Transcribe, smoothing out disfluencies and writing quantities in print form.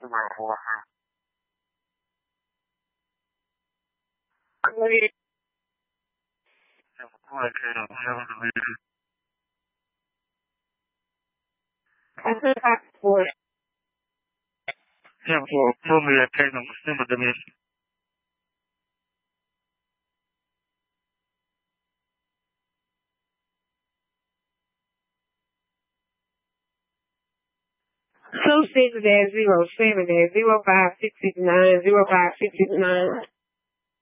So 6 dash 0 7 dash 05 669 05 669.